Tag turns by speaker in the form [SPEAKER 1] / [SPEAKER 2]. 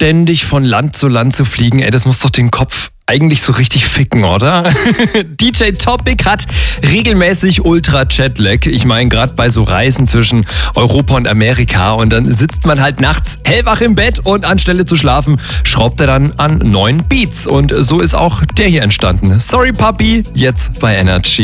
[SPEAKER 1] ständig von Land zu Land zu fliegen, das muss doch den Kopf eigentlich so richtig ficken, oder? DJ Topic hat regelmäßig Ultra-Jetlag. Ich meine, gerade bei so Reisen zwischen Europa und Amerika. Und dann sitzt man halt nachts hellwach im Bett und anstelle zu schlafen, schraubt er dann an neuen Beats. Und so ist auch der hier entstanden. Sorry Papi, jetzt bei Energy.